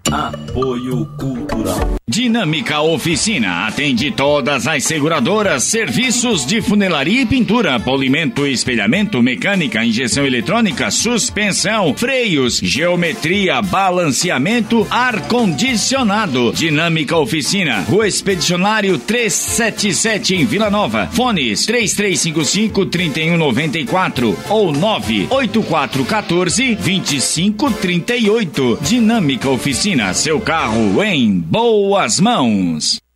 Apoio Cultural. Dinâmica Oficina atende todas as seguradoras, serviços de funilaria e pintura, polimento e espelhamento, mecânica, injeção eletrônica, suspensão, freios, geometria, balanceamento, ar-condicionado. Dinâmica Oficina, Rua Expedicionário 377 em Vila Nova. Fones 3355-3194 ou 98414-2538. Dinâmica Oficina, seu carro em boas mãos.